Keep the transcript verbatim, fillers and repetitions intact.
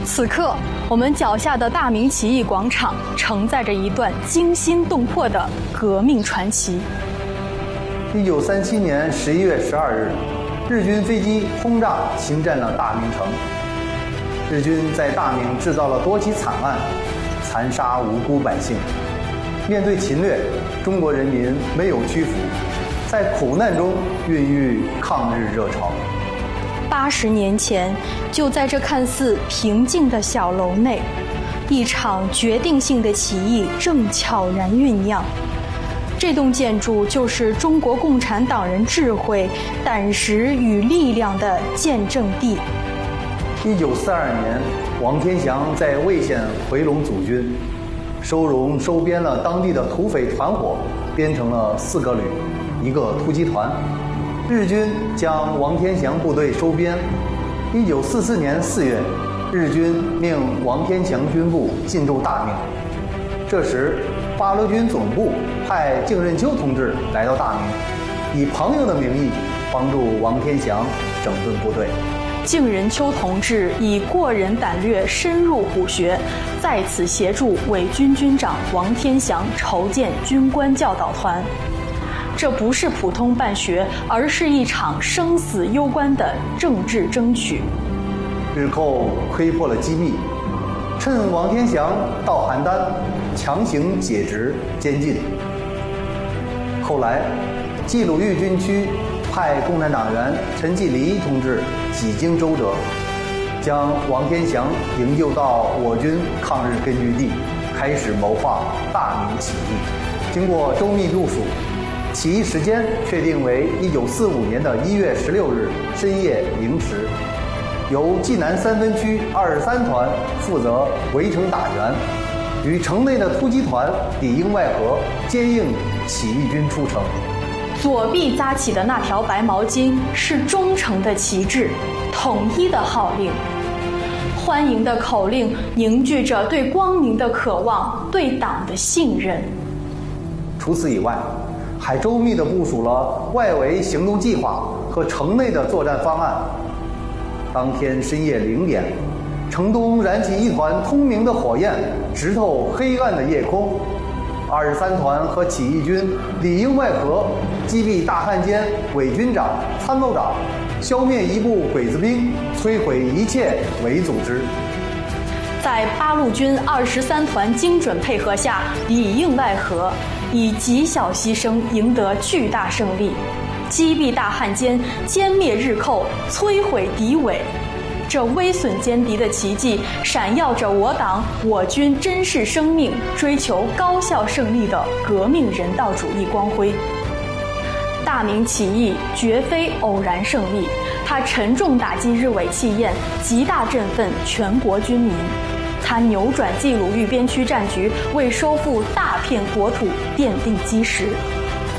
此刻，我们脚下的大明起义广场承载着一段惊心动魄的革命传奇。 一九三七年十一月十二日，日军飞机轰炸侵占了大明城。日军在大明制造了多起惨案，残杀无辜百姓。面对侵略，中国人民没有屈服，在苦难中孕育抗日热潮。 八十年前，就在这看似平静的小楼内，一场决定性的起义正悄然酝酿。这栋建筑就是中国共产党人智慧、胆识与力量的见证地。 一九四二年，王天祥在魏县回笼组军，收容收编了当地的土匪团伙，编成了四个旅，一个突击团。日军将王天祥部队收编。一九四四年四月，日军命王天祥军部进驻大明。这时，八路军总部派敬任秋同志来到大明，以朋友的名义帮助王天祥整顿部队。 敬任秋同志以过人胆略深入虎穴，在此协助伪军军长王天祥筹建军官教导团。这不是普通办学，而是一场生死攸关的政治争取。 日寇窥破了机密，趁王天祥到邯郸，强行解职监禁。后来，冀鲁豫军区派共产党员陈继礼同志几经周折，将王天祥营救到我军抗日根据地，开始谋划大明起义。经过周密部署，起义时间确定为一九四五年的一月十六日深夜零时，由冀南三分区二十三团负责围城打援，与城内的突击团里应外合，接应起义军出城。 左臂扎起的那条白毛巾是忠诚的旗帜，统一的号令。欢迎的口令凝聚着对光明的渴望，对党的信任。 除此以外，还周密地部署了外围行动计划和城内的作战方案。当天深夜零点，城东燃起一团通明的火焰，直透黑暗的夜空。二十三团和起义军里应外合，击毙大汉奸、伪军长、参谋长，消灭一部鬼子兵，摧毁一切伪组织。 在八路军二十三团精准配合下，里应外合，以极小牺牲赢得巨大胜利，击毙大汉奸，歼灭日寇，摧毁敌伪。这危损歼敌的奇迹，闪耀着我党我军珍视生命、追求高效胜利的革命人道主义光辉。大明起义绝非偶然胜利，它沉重打击日伪气焰，极大振奋全国军民。它扭转冀鲁豫边区战局，为收复大片国土奠定基石。